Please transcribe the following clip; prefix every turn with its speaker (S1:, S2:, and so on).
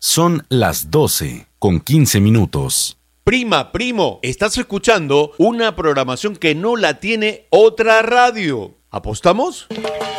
S1: Son las 12:15.
S2: Prima, primo, estás escuchando una programación que no la tiene otra radio. ¿Apostamos?